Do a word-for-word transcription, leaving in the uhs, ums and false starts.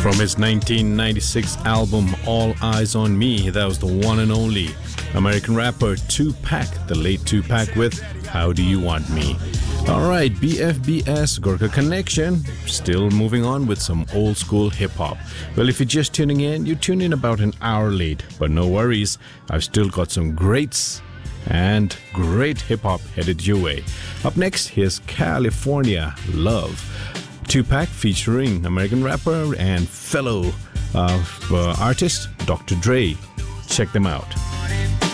From his nineteen ninety-six album All Eyes on Me, that was the one and only American rapper Tupac, the late Tupac with How Do You Want Me. Alright, B F B S Gorka Connection, still moving on with some old school hip hop. Well, if you're just tuning in, you tuned in about an hour late, but no worries, I've still got some greats and great hip hop headed your way. Up next, here's California Love. Tupac featuring American rapper and fellow uh, uh, artist Doctor Dre. Check them out.